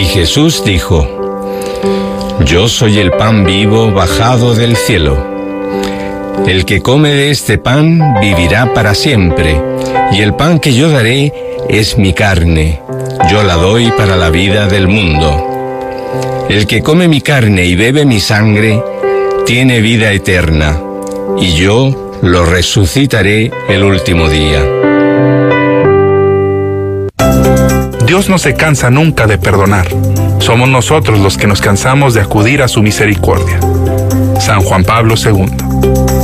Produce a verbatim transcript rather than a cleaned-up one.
Y Jesús dijo: Yo soy el pan vivo bajado del cielo. El que come de este pan vivirá para siempre, y el pan que yo daré es mi carne. Yo la doy para la vida del mundo. El que come mi carne y bebe mi sangre tiene vida eterna, y yo lo resucitaré el último día. Dios no se cansa nunca de perdonar. Somos nosotros los que nos cansamos de acudir a su misericordia. San Juan Pablo segundo.